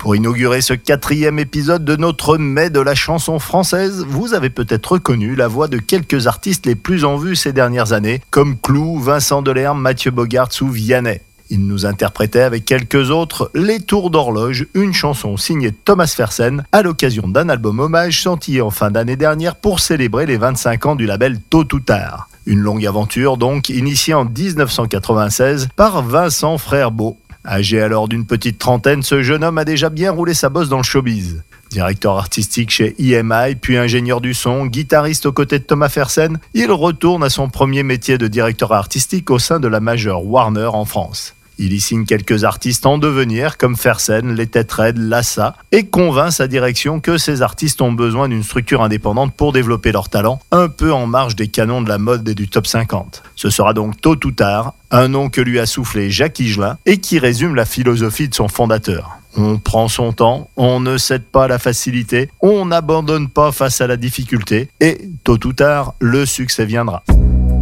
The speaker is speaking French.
Pour inaugurer ce 4e épisode de notre Mai de la chanson française, vous avez peut-être reconnu la voix de quelques artistes les plus en vue ces dernières années, comme Clou, Vincent Delerme, Mathieu Bogarts ou Vianney. Ils nous interprétaient avec quelques autres Les Tours d'Horloge, une chanson signée Thomas Fersen à l'occasion d'un album hommage sorti en fin d'année dernière pour célébrer les 25 ans du label Tôt ou Tard. Une longue aventure donc initiée en 1996 par Vincent Frère-Beau. Âgé alors d'une petite trentaine, ce jeune homme a déjà bien roulé sa bosse dans le showbiz. Directeur artistique chez EMI, puis ingénieur du son, guitariste aux côtés de Thomas Fersen, il retourne à son premier métier de directeur artistique au sein de la majeure Warner en France. Il y signe quelques artistes en devenir comme Fersen, Les Têtes Raides, Lassa et convainc sa direction que ces artistes ont besoin d'une structure indépendante pour développer leur talent, un peu en marge des canons de la mode et du top 50. Ce sera donc Tôt ou Tard, un nom que lui a soufflé Jacques Higelin et qui résume la philosophie de son fondateur. On prend son temps, on ne cède pas à la facilité, on n'abandonne pas face à la difficulté et tôt ou tard, le succès viendra.